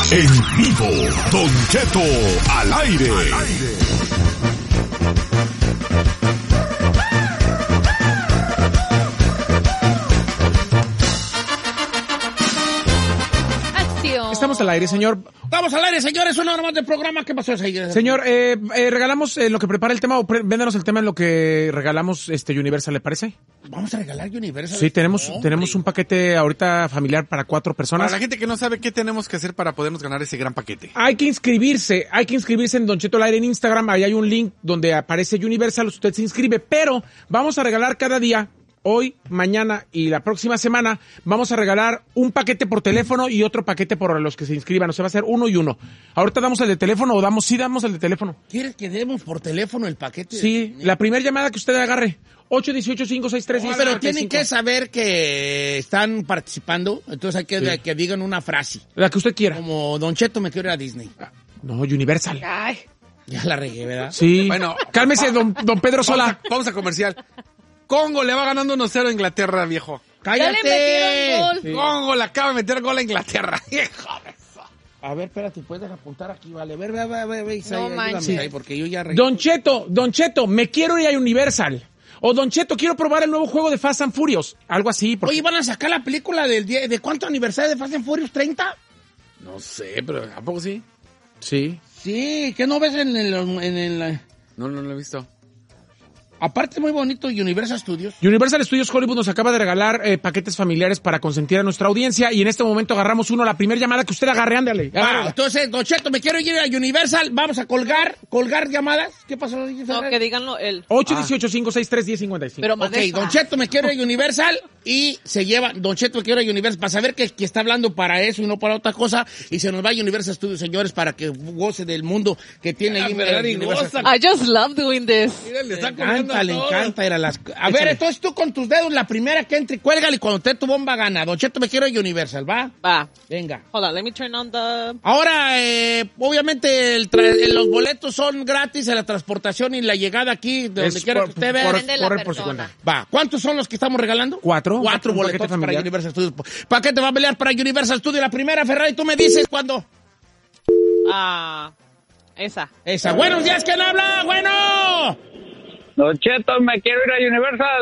En vivo, Don Cheto al aire. Estamos al aire, señor. Estamos al aire, señores. Una hora más de programa. ¿Qué pasó, señor? Señor, regalamos lo que prepara el tema, o véndanos el tema en lo que regalamos Universal, ¿le parece? Vamos a regalar Universal. Sí, tenemos un paquete ahorita familiar para 4 personas. Para la gente que no sabe qué tenemos que hacer para podernos ganar ese gran paquete. Hay que inscribirse en Don Cheto al aire en Instagram. Ahí hay un link donde aparece Universal, usted se inscribe, pero vamos a regalar cada día. Hoy, mañana y la próxima semana vamos a regalar un paquete por teléfono y otro paquete por los que se inscriban. O sea, va a ser uno y uno. Ahorita damos el de teléfono o damos el de teléfono. ¿Quieres que demos por teléfono el paquete? Sí, la primera llamada que usted agarre. 818-563-10. Pero tienen que saber que están participando, entonces hay que digan una frase. La que usted quiera. Como Don Cheto me quiero ir a Disney. No, Universal. Ay. Ya la regué, ¿verdad? Sí. Bueno, cálmese, don Pedro Sola. Vamos a comercial. Congo le va ganando 1-0 a Inglaterra, viejo. ¡Cállate! Ya le metieron gol. Sí. Congo le acaba de meter gol a Inglaterra. Hijo de eso. A ver, espérate, puedes apuntar aquí, vale. Ve, No manches. ahí, porque yo ya regué. Don Cheto, me quiero ir a Universal. O Don Cheto, quiero probar el nuevo juego de Fast and Furious. Algo así. Porque... Oye, ¿van a sacar la película ¿de cuánto aniversario de Fast and Furious? ¿30? No sé, pero ¿a poco sí? Sí. Sí, ¿qué no ves en el... No lo he visto. Aparte es muy bonito Universal Studios. Universal Studios Hollywood nos acaba de regalar paquetes familiares para consentir a nuestra audiencia y en este momento agarramos uno, la primera llamada que usted agarre, ándale. Entonces, Don Cheto, me quiero ir a Universal, vamos a colgar llamadas. ¿Qué pasó? No, que díganlo él. 818-563-1055. Pero más Ok, Don Cheto, me quiero ir a Universal y se lleva, Don Cheto, me quiero ir a Universal para saber que está hablando para eso y no para otra cosa y se nos va a Universal Studios, señores, para que goce del mundo que tiene ahí Universal Studios. I just love doing this. Mira, le está comiendo Le encanta ir a las... A ver, entonces tú con tus dedos, la primera que entre, cuélgale y cuando te tu bomba gana. Don Cheto, me quiero ir a Universal, ¿va? Va. Venga. Hold on, let me turn on the... Ahora, obviamente, los boletos son gratis en la transportación y la llegada aquí, de donde quiera que usted vea. Corre por su cuenta. Va. ¿Cuántos son los que estamos regalando? 4. Cuatro Un boletos paquete para familiar. Universal Studios. Paquete va a pelear para Universal Studios. La primera, Ferrari, tú me dices cuándo. Esa. Buenos días, ¿quién habla? Bueno. Don Cheto, me quiero ir a Universal.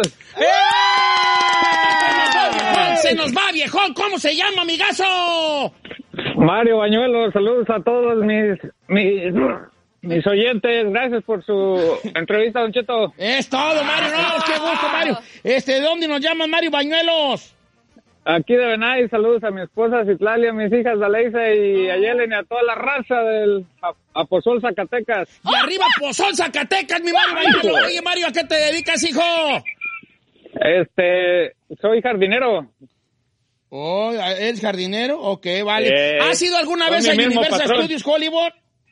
Se nos va, viejón. ¿Cómo se llama, amigazo? Mario Bañuelo, saludos a todos mis oyentes. Gracias por su entrevista, Don Cheto. Es todo, Mario. No, qué gusto, Mario. ¿De dónde nos llaman, Mario Bañuelos? Aquí de Benay, saludos a mi esposa Citlali, a mis hijas Daleisa y a Yelen y a toda la raza del Aposol Zacatecas. Y arriba Pozol Zacatecas, mi Mario Bañuelos. Oye, Mario, ¿a qué te dedicas, hijo? Soy jardinero. Oh, ¿eres jardinero? Ok, vale. ¿Has ido alguna vez a Universal Studios Hollywood?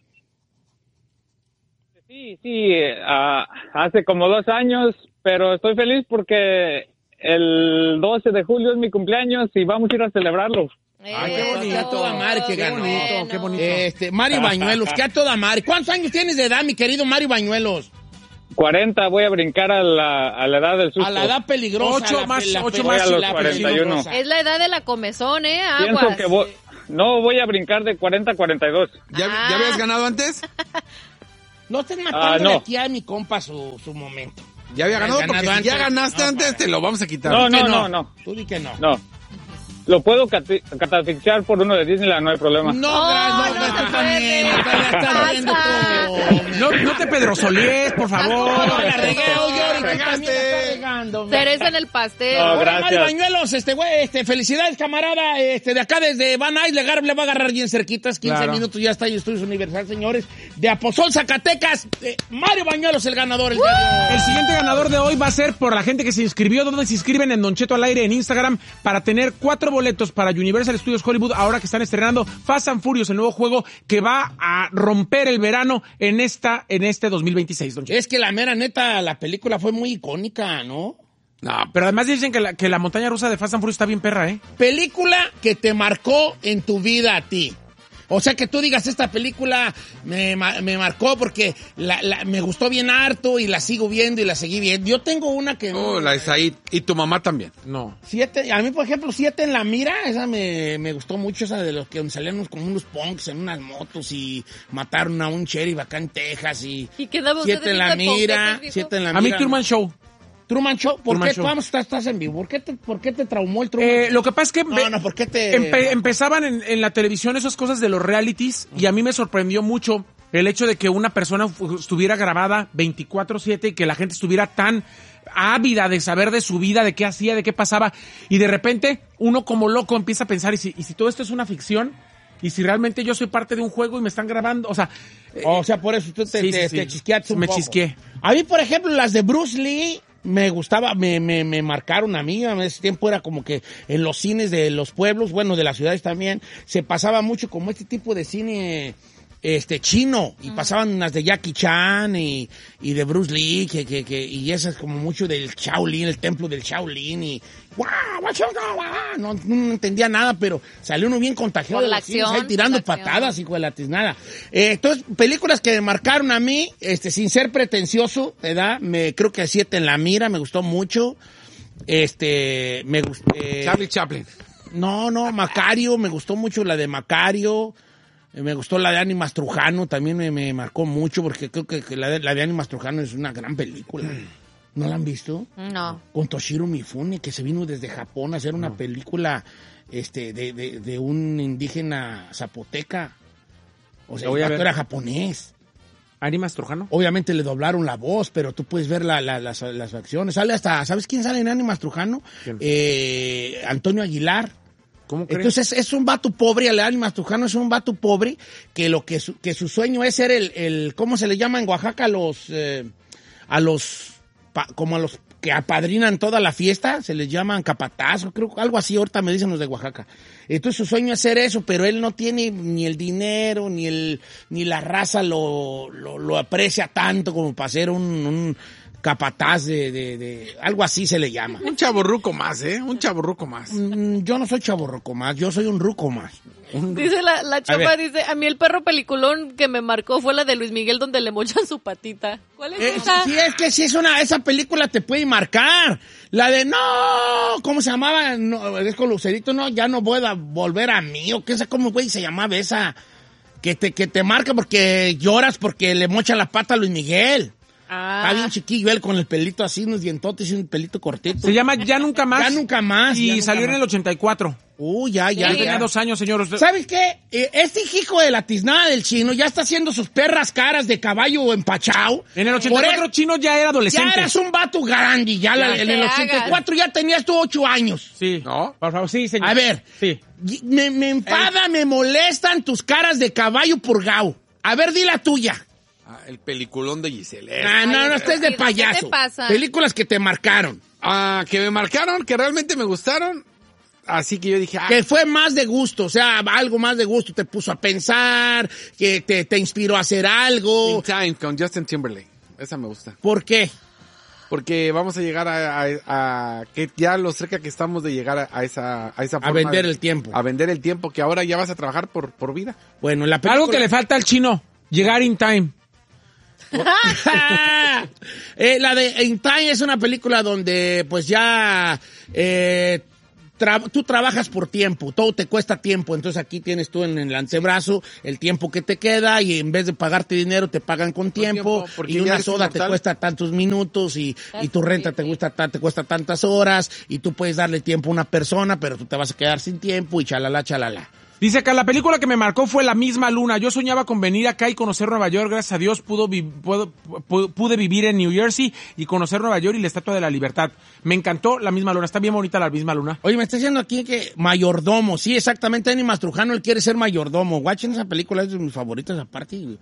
Sí, hace como 2 años, pero estoy feliz porque el 12 de julio es mi cumpleaños y vamos a ir a celebrarlo. Ay, qué bonito. Que a toda madre que ganó. Qué bonito. Mario Bañuelos, que a toda madre. ¿Cuántos años tienes de edad, mi querido Mario Bañuelos? 40, voy a brincar a la edad del susto. A la edad peligrosa. 8 más. Voy a los 41. Es la edad de la comezón, Pienso aguas. que voy a brincar de 40 a 42. ¿Ya habías ganado antes? No estés matando no. aquí a mi compa su momento. Ya había ganado, Ganado porque si antes. ya ganaste No, antes, te lo vamos a quitar. No. Tú di que no. No. Lo puedo catafixiar por uno de Disneyland, no hay problema. No, gracias, no tú también. Estás viendo tú. No te pedrosolíes, por favor. La regué, oye, ahorita también la está regando. Cereza en el pastel. No, Ahora, gracias. Mario Bañuelos, felicidades, camarada, de acá desde Van Nuys, le va a agarrar bien cerquitas, 15 Claro. minutos, ya está en Estudios Universal, señores, de Aposol, Zacatecas, Mario Bañuelos, el ganador, el día de hoy. El siguiente ganador de hoy va a ser por la gente que se inscribió, donde se inscriben en Don Cheto al aire en Instagram para tener 4 boletos para Universal Studios Hollywood, ahora que están estrenando Fast and Furious, el nuevo juego que va a romper el verano en este 2026, Don Cheto. Es que la mera neta, la película fue muy icónica, ¿no? No, pero además dicen que la montaña rusa de Fast and Furious está bien perra, ¿eh? Película que te marcó en tu vida a ti. O sea, que tú digas, esta película me marcó porque me gustó bien harto y la sigo viendo y la seguí viendo. Yo tengo una que... La Isaí. Y tu mamá también. No. 7, a mí, por ejemplo, 7 en la mira, esa me gustó mucho, esa de los que salían como unos punks en unas motos y mataron a un sheriff acá en Texas y... ¿Y qué daba usted 7 en la mira, 7 en la mira. A mí Truman Show. Truman Show, ¿por Truman qué Show. Vamos, estás en vivo? ¿Por qué te traumó el Truman Show? Lo que pasa es que ¿por qué te...? empezaban en la televisión esas cosas de los realities y a mí me sorprendió mucho el hecho de que una persona estuviera grabada 24/7 y que la gente estuviera tan ávida de saber de su vida, de qué hacía, de qué pasaba, y de repente uno como loco empieza a pensar, ¿y si todo esto es una ficción? ¿Y si realmente yo soy parte de un juego y me están grabando? O sea, por eso tú te chisqueaste un me poco. chisqueé. A mí, por ejemplo, las de Bruce Lee me gustaba, me marcaron a mí. En ese tiempo era como que en los cines de los pueblos, bueno, de las ciudades también, se pasaba mucho como este tipo de cine chino, y pasaban las de Jackie Chan y de Bruce Lee, y esas como mucho del Shaolin, el templo del Shaolin, y no entendía nada, pero salió uno bien contagiado Por de la los cines, acción, ahí tirando por la acción. patadas, hijo de la tiznada. Entonces, películas que me marcaron a mí, sin ser pretencioso, ¿verdad? Creo que 7 en la mira, me gustó mucho. Me gustó. Charlie Chaplin. No, Macario, me gustó mucho la de Macario. Me gustó la de Annie Mastrujano, también me marcó mucho, porque creo que la de Annie Mastrujano es una gran película. ¿No la han visto? No. Con Toshiro Mifune, que se vino desde Japón a hacer una película de un indígena zapoteca. O sea, el actor era japonés. ¿Ari Mastrujano? Obviamente le doblaron la voz, pero tú puedes ver las acciones. Sale hasta, ¿sabes quién sale en Annie Mastrujano? Antonio Aguilar. ¿Cómo crees? Entonces es un vato pobre, Annie Mastrujano es un vato pobre que su sueño es ser el ¿cómo se le llama en Oaxaca? Como a los que apadrinan toda la fiesta, se les llaman capataz, creo, algo así, ahorita me dicen los de Oaxaca. Entonces su sueño es ser eso, pero él no tiene ni el dinero, ni la raza lo aprecia tanto como para ser un capataz de algo así se le llama. Un chavorruco más, Un chavorruco más. Yo no soy chavorruco más, yo soy un ruco más. Dice la chapa, dice, a mí el perro peliculón que me marcó fue la de Luis Miguel donde le mochan su patita. ¿Cuál es esa? Sí, es que sí esa película te puede marcar. La de ¿cómo se llamaba? No, es con Lucerito, ya no voy a volver a mí, o qué sé cómo güey se llamaba esa, que te marca porque lloras porque le mochan la pata a Luis Miguel. Está bien chiquillo él con el pelito así, unos dientotes y un pelito cortito. Se llama Ya Nunca Más. Ya Nunca Más. Y salió en el 84. Ya. Tenía 2 años, señor. ¿Sabes qué? Este hijo de la tiznada del chino ya está haciendo sus perras caras de caballo empachado. En el 84 Chino ya era adolescente. Ya eras un vato grande, en el 84 ya tenías tú 8 años. Sí. ¿No? Por favor, sí, señor. A ver, Sí. me enfada, me molestan tus caras de caballo purgao. A ver, di la tuya. El peliculón de Giselle. No estés de ¿qué te payaso. pasa? Películas que te marcaron. Que me marcaron, que realmente me gustaron. Así que yo dije... Que fue más de gusto, o sea, algo más de gusto. Te puso a pensar, que te inspiró a hacer algo. In Time con Justin Timberlake. Esa me gusta. ¿Por qué? Porque vamos a llegar a que ya lo cerca que estamos de llegar a esa forma. A vender el tiempo. A vender el tiempo, que ahora ya vas a trabajar por vida. Bueno, la película... Algo que le falta al Chino, llegar in time. La de In Time es una película donde pues ya tú trabajas por tiempo, todo te cuesta tiempo, entonces aquí tienes tú en el antebrazo el tiempo que te queda y en vez de pagarte dinero te pagan con tiempo porque y ya una eres soda te inmortal. cuesta tantos minutos y tu renta te cuesta tantas horas y tú puedes darle tiempo a una persona pero tú te vas a quedar sin tiempo y chalala. Dice acá, la película que me marcó fue La Misma Luna. Yo soñaba con venir acá y conocer Nueva York. Gracias a Dios pude vivir en New Jersey y conocer Nueva York y la Estatua de la Libertad. Me encantó La Misma Luna. Está bien bonita La Misma Luna. Oye, me está diciendo aquí que mayordomo. Sí, exactamente, Annie Mastrujano, él quiere ser mayordomo. Guachen, esa película es de mis favoritas aparte.